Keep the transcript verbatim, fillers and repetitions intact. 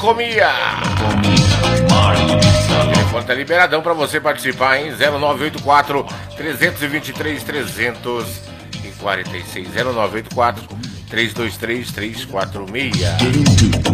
comia. O telefone tá liberadão pra você participar, hein? zero nove oito quatro, três dois três, três quatro seis. zero nove oito quatro, três dois três, três quatro seis.